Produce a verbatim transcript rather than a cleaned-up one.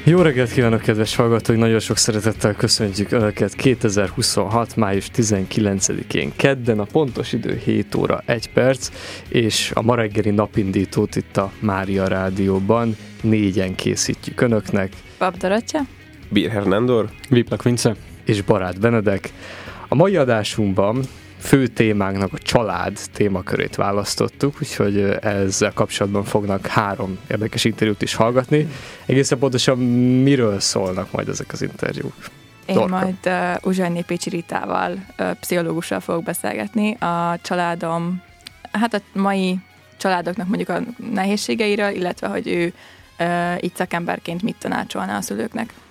Jó reggelt kívánok, kedves hallgatók! Nagyon sok szeretettel köszöntjük Önöket kétezer-huszonhat. május tizenkilencedikén kedden, a pontos idő hét óra egy perc, és a ma reggeli napindítót itt a Mária Rádióban négyen készítjük Önöknek. Pap Dorottya, Birher Nándor, Viplak Vince és Barát Benedek. A mai adásunkban fő témánknak a család témakörét választottuk, úgyhogy ezzel kapcsolatban fognak három érdekes interjút is hallgatni. Egészen pontosan miről szólnak majd ezek az interjúk? Én Dorka. majd uh, Uzsányi Pécsi Ritával, uh, pszichológussal fogok beszélgetni a családom, hát a mai családoknak mondjuk a nehézségeiről, illetve hogy ő uh, így szakemberként mit tanácsolna a szülőknek.